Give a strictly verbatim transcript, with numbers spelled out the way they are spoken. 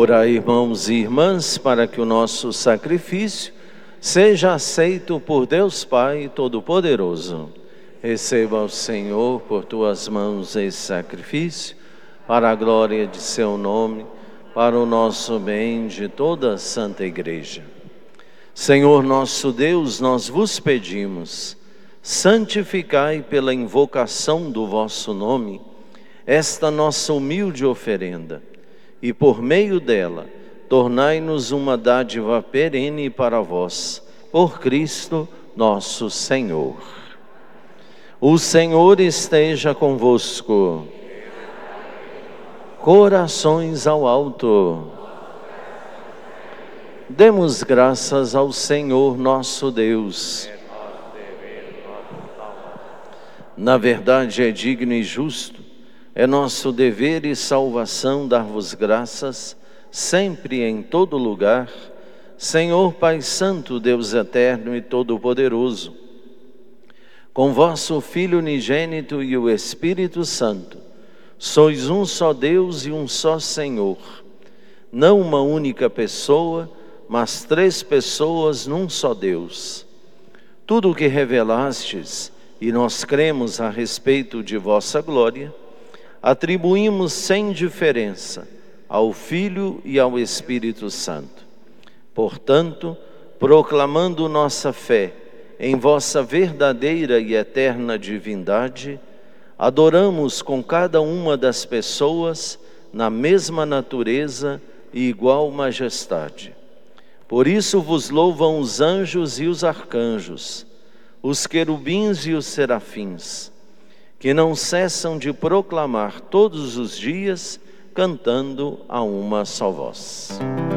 Orai, irmãos e irmãs, para que o nosso sacrifício seja aceito por Deus Pai Todo-Poderoso. Receba o Senhor por tuas mãos esse sacrifício, para a glória de seu nome, para o nosso bem de toda a Santa Igreja. Senhor nosso Deus, nós vos pedimos, santificai pela invocação do vosso nome esta nossa humilde oferenda, e por meio dela, tornai-nos uma dádiva perene para vós, por Cristo nosso Senhor. O Senhor esteja convosco. Corações ao alto. Demos graças ao Senhor nosso Deus. Na verdade é digno e justo, é nosso dever e salvação dar-vos graças, sempre e em todo lugar, Senhor Pai Santo, Deus eterno e todo-poderoso, com vosso Filho unigênito e o Espírito Santo, sois um só Deus e um só Senhor, não uma única pessoa, mas três pessoas num só Deus. Tudo o que revelastes, e nós cremos a respeito de vossa glória, atribuímos sem diferença ao Filho e ao Espírito Santo. Portanto, proclamando nossa fé em vossa verdadeira e eterna divindade, adoramos com cada uma das pessoas na mesma natureza e igual majestade. Por isso vos louvam os anjos e os arcanjos, os querubins e os serafins, que não cessam de proclamar todos os dias, cantando a uma só voz.